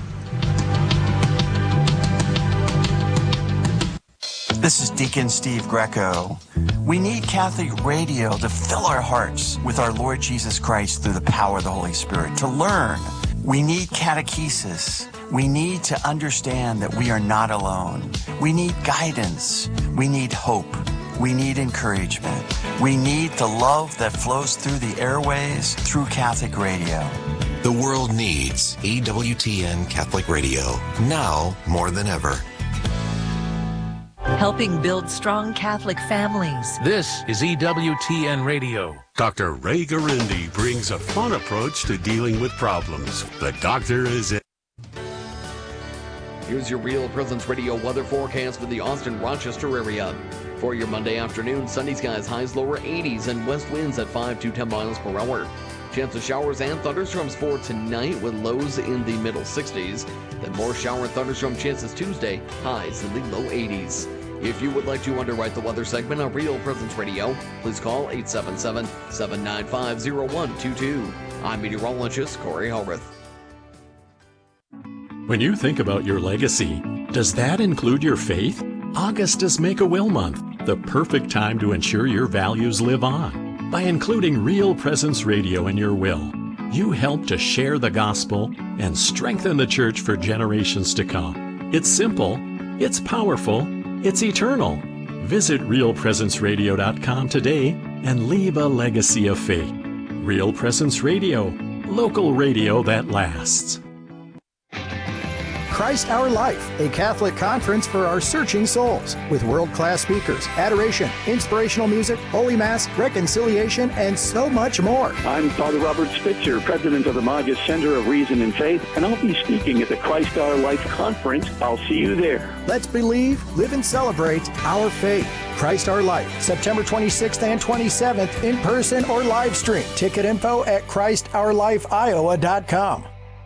This is Deacon Steve Greco. We need Catholic radio to fill our hearts with our Lord Jesus Christ through the power of the Holy Spirit, to learn. We need catechesis. We need to understand that we are not alone. We need guidance. We need hope. We need encouragement. We need the love that flows through the airways through Catholic radio. The world needs E W T N Catholic Radio, now more than ever. Helping build strong Catholic families. This is E W T N Radio. Doctor Ray Garindi brings a fun approach to dealing with problems. The doctor is it. Here's your Real Presence Radio weather forecast for the Austin-Rochester area. For your Monday afternoon, sunny skies, highs lower eighties, and west winds at five to ten miles per hour. Chance of showers and thunderstorms for tonight with lows in the middle sixties. Then more shower and thunderstorm chances Tuesday, highs in the low eighties. If you would like to underwrite the weather segment on Real Presence Radio, please call eight seven seven, seven nine five, zero one two two. I'm meteorologist Corey Hellrith. When you think about your legacy, does that include your faith? August is Make-A-Will Month, the perfect time to ensure your values live on. By including Real Presence Radio in your will, you help to share the gospel and strengthen the church for generations to come. It's simple, it's powerful, it's eternal. Visit real presence radio dot com today and leave a legacy of faith. Real Presence Radio, local radio that lasts. Christ Our Life, a Catholic conference for our searching souls, with world-class speakers, adoration, inspirational music, Holy Mass, reconciliation, and so much more. I'm Father Robert Spitzer, president of the Magus Center of Reason and Faith, and I'll be speaking at the Christ Our Life conference. I'll see you there. Let's believe, live, and celebrate our faith. Christ Our Life, September twenty-sixth and twenty-seventh, in person or live stream. Ticket info at christ our life iowa dot com.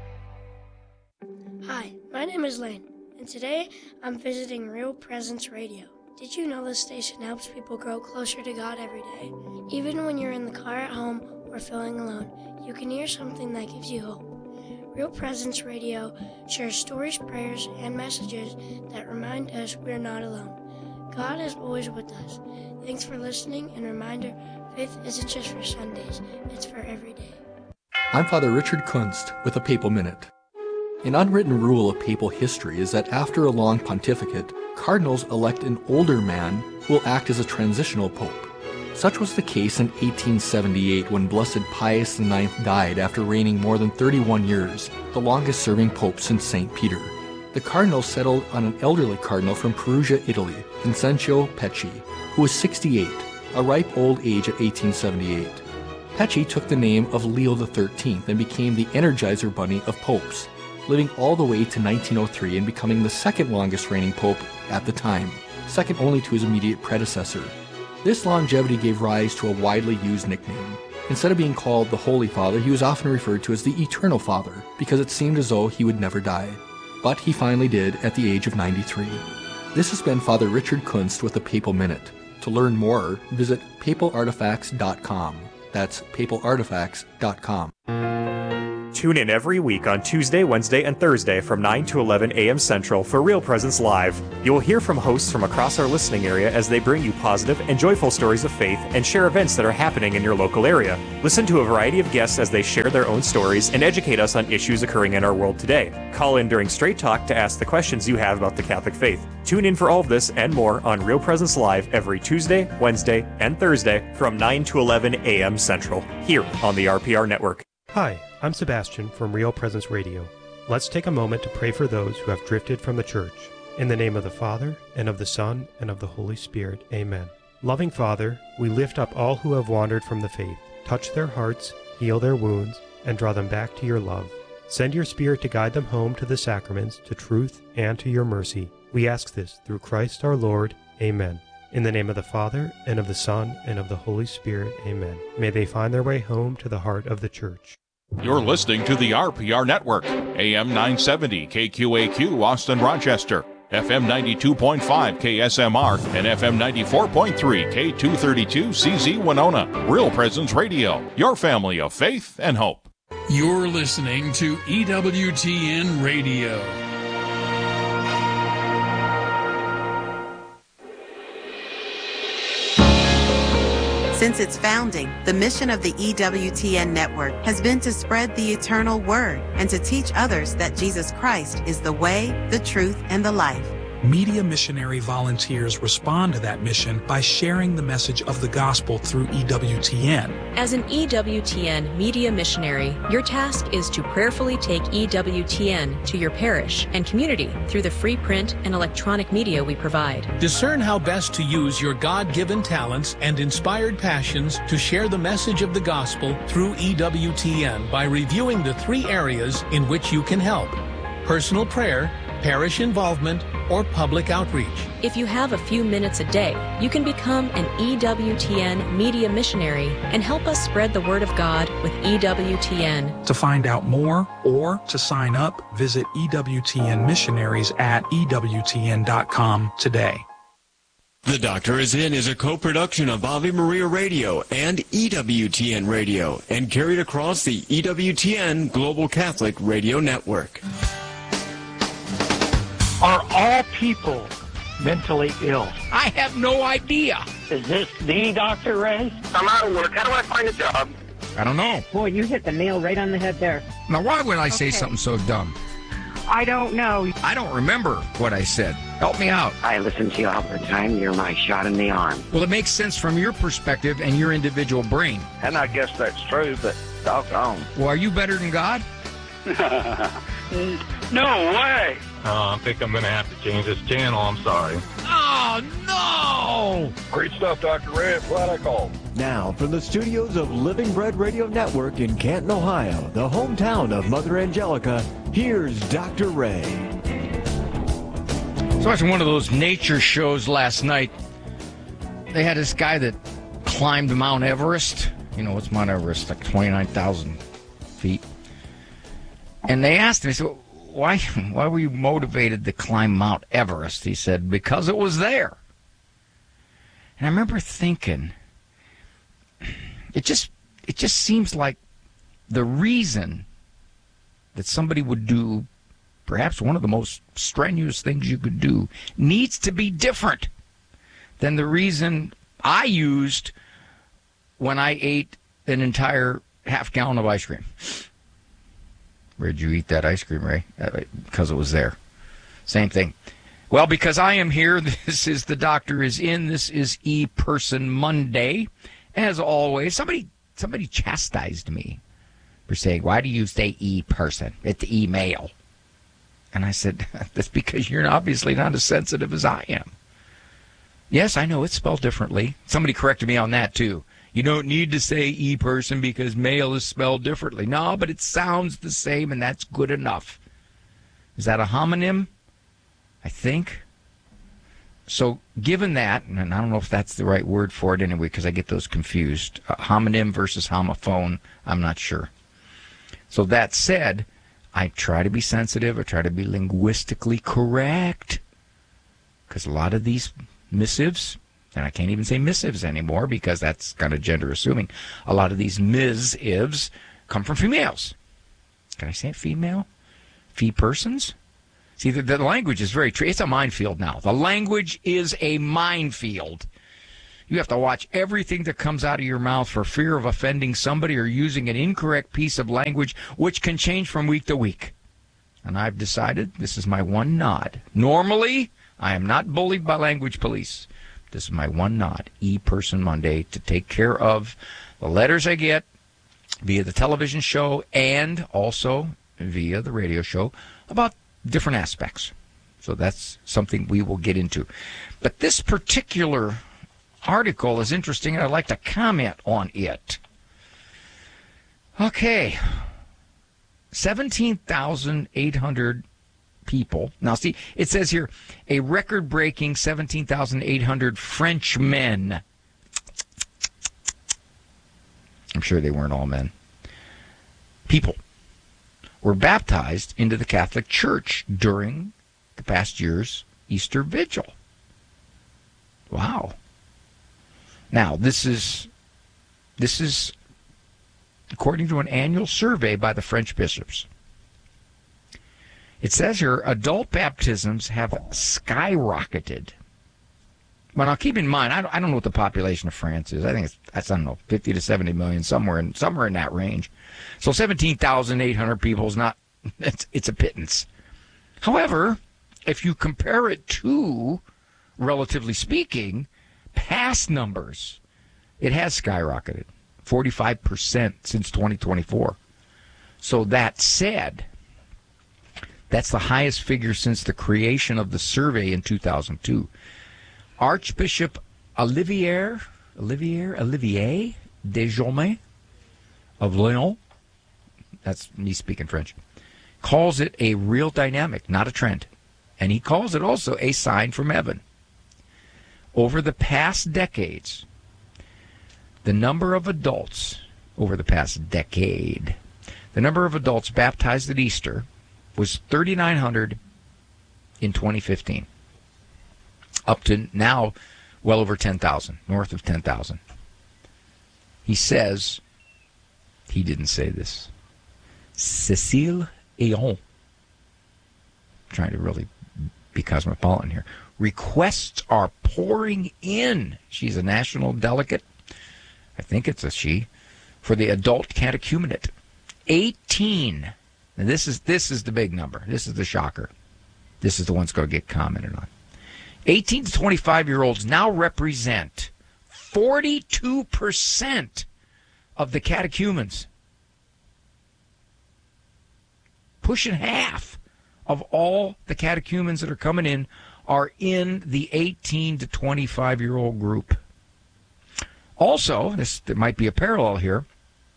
Hi, my name is Lane, and today I'm visiting Real Presence Radio. Did you know this station helps people grow closer to God every day? Even when you're in the car at home or feeling alone, you can hear something that gives you hope. Real Presence Radio shares stories, prayers, and messages that remind us we're not alone. God is always with us. Thanks for listening, and reminder, faith isn't just for Sundays, it's for every day. I'm Father Richard Kunst with a Papal Minute. An unwritten rule of papal history is that after a long pontificate, cardinals elect an older man who will act as a transitional pope. Such was the case in eighteen seventy-eight when Blessed Pius the ninth died after reigning more than thirty-one years, the longest-serving pope since Saint Peter. The cardinals settled on an elderly cardinal from Perugia, Italy, Vincenzio Pecci, who was sixty-eight, a ripe old age at eighteen seventy-eight. Pecci took the name of Leo the thirteenth and became the Energizer Bunny of popes, living all the way to nineteen oh three and becoming the second longest reigning pope at the time, second only to his immediate predecessor. This longevity gave rise to a widely used nickname, Instead of being called the Holy Father, he was often referred to as the Eternal Father, because it seemed as though he would never die. But he finally did at the age of ninety-three. This has been Father Richard Kunst with the Papal Minute. To learn more, visit papal artifacts dot com. That's papal artifacts dot com. Tune in every week on Tuesday, Wednesday, and Thursday from nine to eleven a.m. Central for Real Presence Live. You will hear from hosts from across our listening area as they bring you positive and joyful stories of faith and share events that are happening in your local area. Listen to a variety of guests as they share their own stories and educate us on issues occurring in our world today. Call in during Straight Talk to ask the questions you have about the Catholic faith. Tune in for all of this and more on Real Presence Live every Tuesday, Wednesday, and Thursday from nine to eleven a.m. Central, here on the R P R Network. Hi, I'm Sebastian from Real Presence Radio. Let's take a moment to pray for those who have drifted from the church. In the name of the Father, and of the Son, and of the Holy Spirit. Amen. Loving Father, we lift up all who have wandered from the faith. Touch their hearts, heal their wounds, and draw them back to your love. Send your Spirit to guide them home to the sacraments, to truth, and to your mercy. We ask this through Christ our Lord. Amen. In the name of the Father, and of the Son, and of the Holy Spirit. Amen. May they find their way home to the heart of the Church. You're listening to the R P R Network, A M nine seventy K Q A Q, Austin, Rochester, F M ninety-two point five K S M R, and F M ninety-four point three K two thirty-two C Z Winona. Real Presence Radio, your family of faith and hope. You're listening to E W T N Radio. Since its founding, the mission of the E W T N network has been to spread the eternal word and to teach others that Jesus Christ is the way, the truth, and the life. Media missionary volunteers respond to that mission by sharing the message of the gospel through E W T N. As an E W T N media missionary, your task is to prayerfully take E W T N to your parish and community through the free print and electronic media we provide. Discern how best to use your God-given talents and inspired passions to share the message of the gospel through E W T N by reviewing the three areas in which you can help: personal prayer, parish involvement, or public outreach. If you have a few minutes a day, you can become an E W T N media missionary and help us spread the word of God with E W T N. To find out more or to sign up, visit E W T N missionaries at E W T N dot com today. The Doctor Is In is a co-production of Ave Maria Radio and E W T N Radio and carried across the E W T N Global Catholic Radio Network. Are all people mentally ill? I have no idea. Is this the Doctor Ray? I'm out of work. How do I find a job? I don't know. Boy, you hit the nail right on the head there. Now, why would I say okay. something so dumb? I don't know. I don't remember what I said. Help me out. I listen to you all the time. You're my shot in the arm. Well, it makes sense from your perspective and your individual brain. And I guess that's true, but doggone. Well, are you better than God? No way. Uh, I think I'm going to have to change this channel. I'm sorry. Oh, no! Great stuff, Doctor Ray. That's what I called. Now, from the studios of Living Bread Radio Network in Canton, Ohio, the hometown of Mother Angelica, here's Doctor Ray. I was watching one of those nature shows last night. They had this guy that climbed Mount Everest. You know, what's Mount Everest? Like twenty-nine thousand feet. And they asked him, he said, why, why were you motivated to climb Mount Everest? He said, because it was there. And I remember thinking, it just, it just seems like the reason that somebody would do perhaps one of the most strenuous things you could do needs to be different than the reason I used when I ate an entire half gallon of ice cream. Where'd you eat that ice cream, Ray? Because it was there. Same thing. Well, because I am here, this is The Doctor Is In. This is E-Person Monday. As always, somebody somebody chastised me for saying, why do you say E-Person? It's email. And I said, that's because you're obviously not as sensitive as I am. Yes, I know it's spelled differently. Somebody corrected me on that, too. You don't need to say E-Person because mail is spelled differently. No, but it sounds the same, and that's good enough. Is that a homonym? I think. So given that, and I don't know if that's the right word for it anyway, because I get those confused. Uh, homonym versus homophone, I'm not sure. So that said, I try to be sensitive. I try to be linguistically correct. Because a lot of these missives, and I can't even say missives anymore because that's kind of gender assuming, a lot of these missives come from females. Can I say it female? Fee persons? See, the, the language is very true. It's a minefield now. The language is a minefield. You have to watch everything that comes out of your mouth for fear of offending somebody or using an incorrect piece of language, which can change from week to week. And I've decided this is my one nod. Normally, I am not bullied by language police. This is my one nod, E-Person Monday, to take care of the letters I get via the television show and also via the radio show about different aspects. So that's something we will get into. But this particular article is interesting, and I'd like to comment on it. Okay. seventeen thousand eight hundred people. Now, see, it says here, a record-breaking seventeen thousand eight hundred Frenchmen. I'm sure they weren't all men. People were baptized into the Catholic Church during the past year's Easter Vigil. Wow. Now, this is this is according to an annual survey by the French bishops. It says here, adult baptisms have skyrocketed. But now keep in mind, I don't, I don't know what the population of France is. I think it's, that's, I don't know, fifty to seventy million, somewhere in somewhere in that range. So seventeen thousand eight hundred people is not, it's, it's a pittance. However, if you compare it to, relatively speaking, past numbers, it has skyrocketed, forty-five percent since twenty twenty-four. So that said, that's the highest figure since the creation of the survey in two thousand two. Archbishop Olivier, Olivier, Olivier Desjomais of Lyon, that's me speaking French, calls it a real dynamic, not a trend. And he calls it also a sign from heaven. Over the past decades, the number of adults, over the past decade, the number of adults baptized at Easter was thirty-nine hundred in twenty fifteen. Up to now, well over ten thousand, north of ten thousand. He says, he didn't say this, Cécile Ayon, trying to really be cosmopolitan here, requests are pouring in. She's a national delegate, I think it's a she, for the adult catechumenate. eighteen. And this is this is the big number. This is the shocker. This is the one that's going to get commented on. eighteen to twenty-five-year-olds now represent forty-two percent of the catechumens. Pushing half of all the catechumens that are coming in are in the eighteen to twenty-five-year-old group. Also, this there might be a parallel here.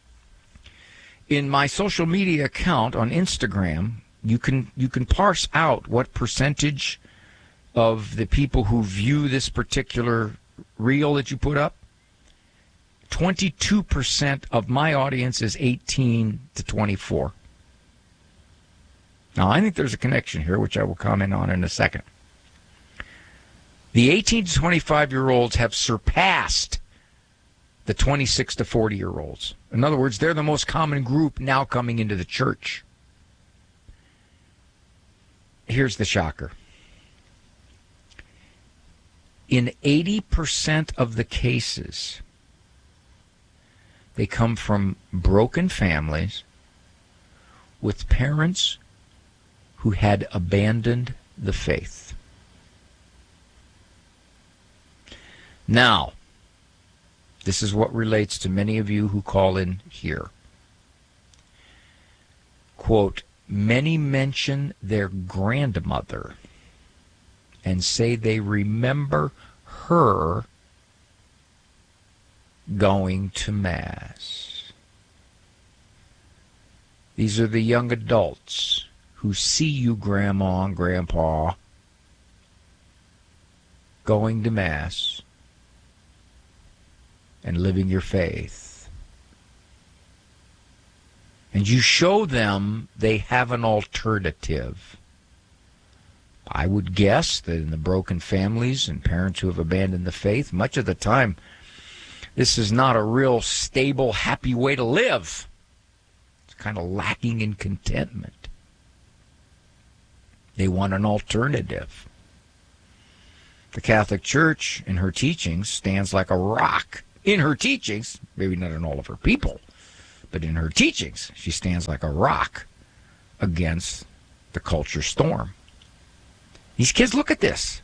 In my social media account on Instagram, you can you can parse out what percentage of the people who view this particular reel that you put up. twenty-two percent of my audience is eighteen to twenty-four. Now, I think there's a connection here, which I will comment on in a second. The eighteen to twenty-five-year-olds have surpassed the twenty-six to forty-year-olds. In other words, they're the most common group now coming into the church. Here's the shocker. In eighty percent of the cases, they come from broken families with parents who had abandoned the faith. Now, this is what relates to many of you who call in here. Quote, many mention their grandmother and say they remember her going to Mass. These are the young adults who see you, Grandma and Grandpa, going to Mass and living your faith, and you show them they have an alternative, I would guess that in the broken families and parents who have abandoned the faith, much of the time, this is not a real stable, happy way to live. It's kind of lacking in contentment. They want an alternative. The Catholic Church, in her teachings, stands like a rock. In her teachings, maybe not in all of her people, but in her teachings, she stands like a rock against the culture storm. These kids, look at this.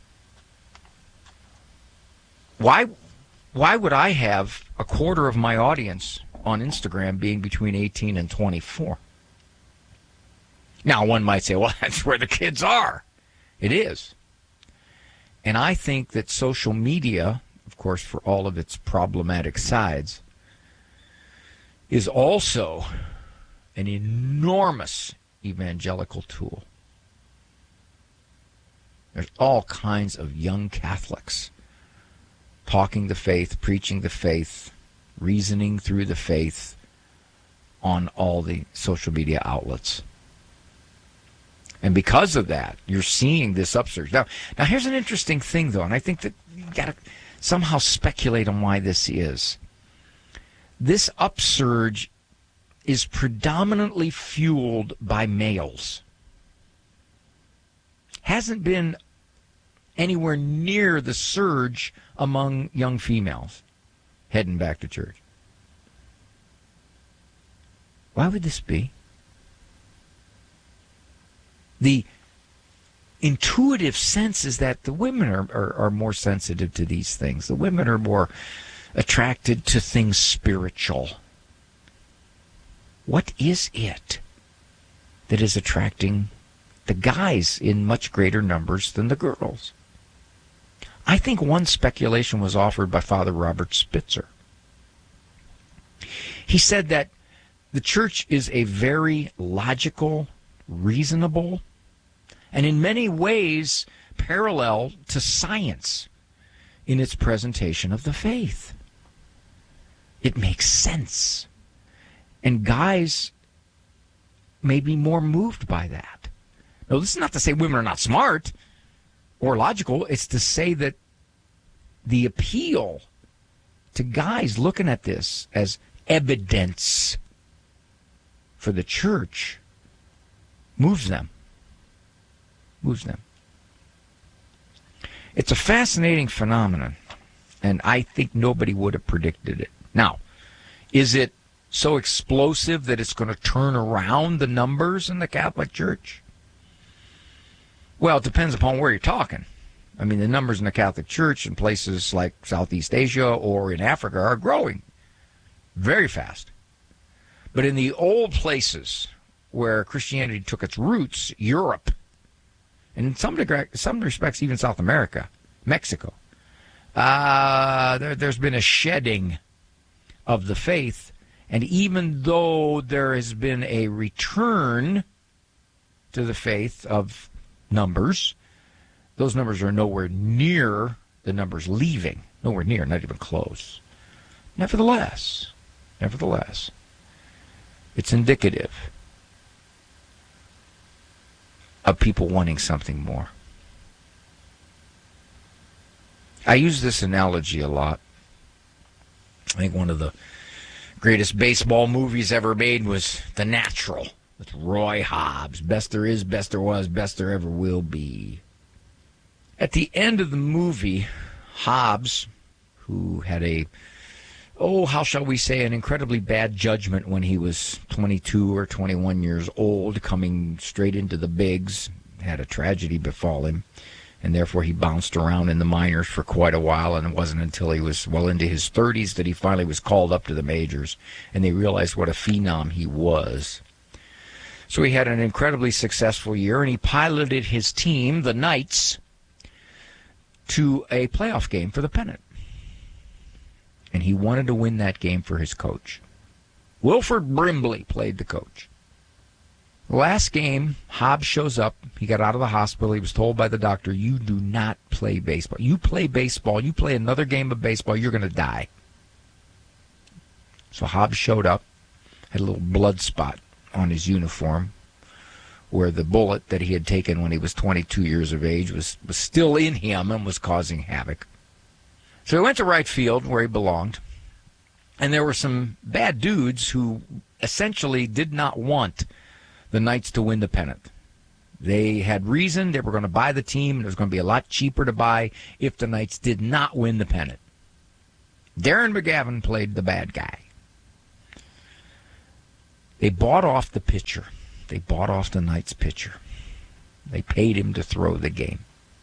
Why, why would I have a quarter of my audience on Instagram being between eighteen and twenty-four? Now, one might say, well, that's where the kids are. It is. And I think that social media, of course, for all of its problematic sides, is also an enormous evangelical tool. There's all kinds of young Catholics talking the faith, preaching the faith, reasoning through the faith on all the social media outlets. And because of that, you're seeing this upsurge. Now, now here's an interesting thing, though, and I think that you got to somehow speculate on why this is. This upsurge is predominantly fueled by males. Hasn't been anywhere near the surge among young females heading back to church. Why would this be? The intuitive sense is that the women are, are, are more sensitive to these things. The women are more attracted to things spiritual. What is it that is attracting the guys in much greater numbers than the girls? I think one speculation was offered by Father Robert Spitzer. He said that the church is a very logical, reasonable, and in many ways parallel to science in its presentation of the faith. It makes sense. And guys may be more moved by that. Now, this is not to say women are not smart or logical. It's to say that the appeal to guys looking at this as evidence for the church moves them. Moves them. It's a fascinating phenomenon, and I think nobody would have predicted it. Now, is it so explosive that it's going to turn around the numbers in the Catholic Church? Well, it depends upon where you're talking. I mean, the numbers in the Catholic Church in places like Southeast Asia or in Africa are growing very fast. But in the old places where Christianity took its roots, Europe, and in some degree, some respects even South America, Mexico, uh, there, there's been a shedding of the faith. And even though there has been a return to the faith of numbers, those numbers are nowhere near the numbers leaving. Nowhere near, not even close. Nevertheless, nevertheless, it's indicative of people wanting something more. I use this analogy a lot. I think one of the greatest baseball movies ever made was The Natural with Roy Hobbs. Best there is, best there was, best there ever will be. At the end of the movie, Hobbs, who had a, oh, how shall we say, an incredibly bad judgment when he was twenty-two or twenty-one years old, coming straight into the bigs, had a tragedy befall him, and therefore he bounced around in the minors for quite a while, and it wasn't until he was well into his thirties that he finally was called up to the majors, and they realized what a phenom he was. So he had an incredibly successful year, and he piloted his team, the Knights, to a playoff game for the pennant. And he wanted to win that game for his coach. Wilford Brimley played the coach. Last game, Hobbs shows up. He got out of the hospital. He was told by the doctor, you do not play baseball. You play baseball, you play another game of baseball, you're going to die. So Hobbs showed up, had a little blood spot on his uniform where the bullet that he had taken when he was twenty-two years of age was, was still in him and was causing havoc. So he went to right field where he belonged, and there were some bad dudes who essentially did not want the Knights to win the pennant. They had reason. They were going to buy the team, and it was going to be a lot cheaper to buy if the Knights did not win the pennant. Darren McGavin played the bad guy. They bought off the pitcher. They bought off the Knights pitcher. They paid him to throw the game.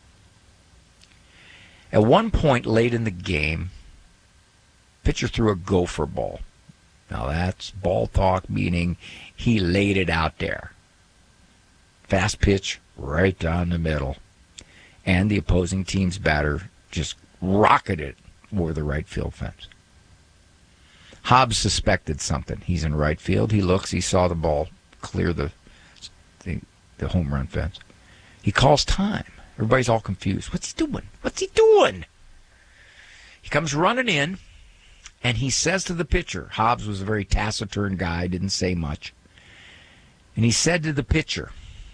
At one point late in the game, pitcher threw a gopher ball. Now that's ball talk, meaning he laid it out there. Fast pitch right down the middle. And the opposing team's batter just rocketed it over the right field fence. Hobbs suspected something. He's in right field. He looks. He saw the ball clear the, the, the home run fence. He calls time. Everybody's all confused. What's he doing? What's he doing? He comes running in, and he says to the pitcher, Hobbs was a very taciturn guy, didn't say much, and he said to the pitcher,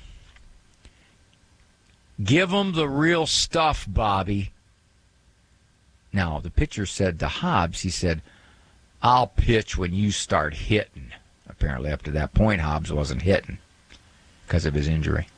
give him the real stuff, Bobby. Now, the pitcher said to Hobbs, he said, I'll pitch when you start hitting. Apparently, up to that point, Hobbs wasn't hitting because of his injury.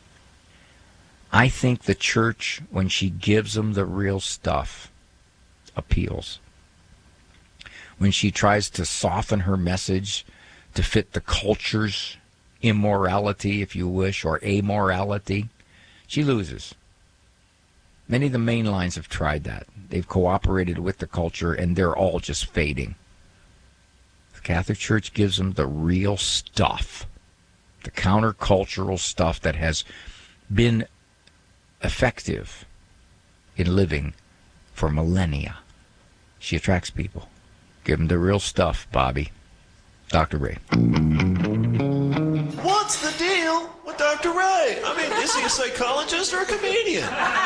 I think the church, when she gives them the real stuff, appeals. When she tries to soften her message to fit the culture's immorality, if you wish, or amorality, she loses. Many of the main lines have tried that. They've cooperated with the culture, and they're all just fading. The Catholic Church gives them the real stuff, the countercultural stuff that has been effective in living for millennia. She attracts people. Give them the real stuff, Bobby. Doctor Ray. What's the deal with Doctor Ray? I mean, is he a psychologist or a comedian?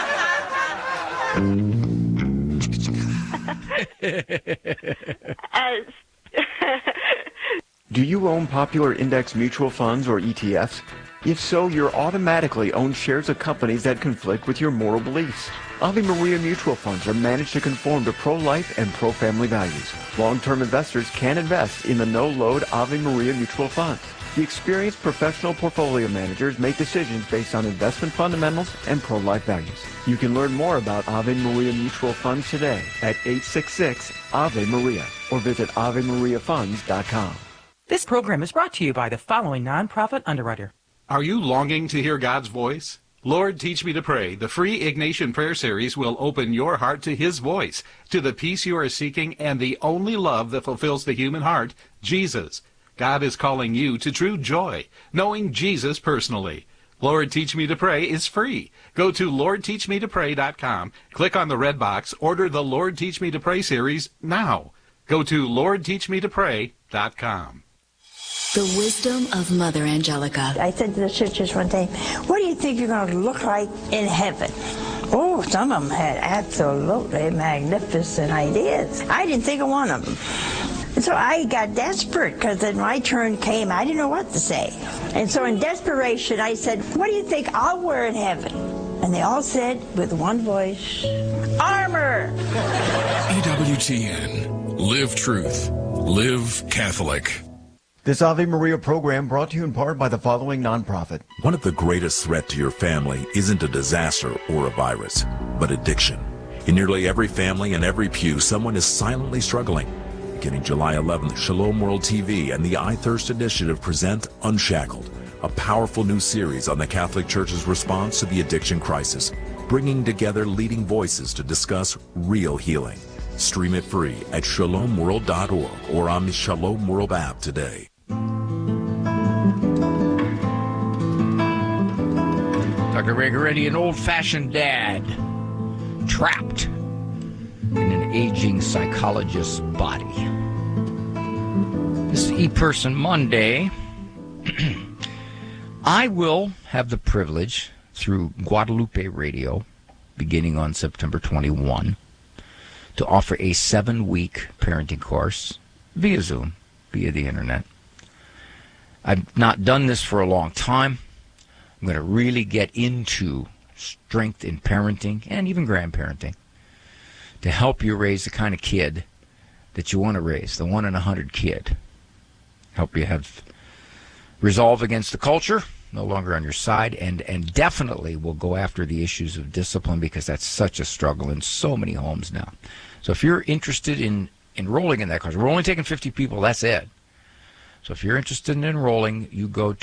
Do you own popular index mutual funds or E T Fs? If so, you're automatically own shares of companies that conflict with your moral beliefs. Ave Maria mutual funds are managed to conform to pro-life and pro-family values. Long-term investors can invest in the no-load Ave Maria mutual funds. The experienced professional portfolio managers make decisions based on investment fundamentals and pro-life values. You can learn more about Ave Maria mutual funds today at eight six six Ave Maria or visit ave maria funds dot com. This program is brought to you by the following nonprofit underwriter. Are you longing to hear God's voice? Lord, Teach Me to Pray, the free Ignatian Prayer Series will open your heart to His voice, to the peace you are seeking, and the only love that fulfills the human heart, Jesus. God is calling you to true joy, knowing Jesus personally. Lord, Teach Me to Pray is free. Go to lord teach me to pray dot com, click on the red box, order the Lord, Teach Me to Pray series now. Go to lord teach me to pray dot com. The wisdom of Mother Angelica. I said to the sisters one day, what do you think you're going to look like in heaven? Oh, some of them had absolutely magnificent ideas. I didn't think of one of them. And so I got desperate because then my turn came. I didn't know what to say. And so in desperation, I said, what do you think I'll wear in heaven? And they all said with one voice, armor! E W T N. Live truth. Live Catholic. This Ave Maria program brought to you in part by the following nonprofit. One of the greatest threats to your family isn't a disaster or a virus, but addiction. In nearly every family and every pew, someone is silently struggling. Beginning July eleventh, Shalom World T V and the I Thirst Initiative present Unshackled, a powerful new series on the Catholic Church's response to the addiction crisis, bringing together leading voices to discuss real healing. Stream it free at shalom world dot org or on the Shalom World app today. Doctor Ray Goretti, an old-fashioned dad, trapped in an aging psychologist's body. This is E-Person Monday. I will have the privilege through Guadalupe Radio, beginning on September twenty-first, to offer a seven-week parenting course via Zoom, via the internet. I've not done this for a long time. I'm going to really get into strength in parenting and even grandparenting to help you raise the kind of kid that you want to raise, the one in a hundred kid. Help you have resolve against the culture, no longer on your side, and, and definitely will go after the issues of discipline because that's such a struggle in so many homes now. So if you're interested in enrolling in that course, we're only taking fifty people, that's it. So if you're interested in enrolling, you go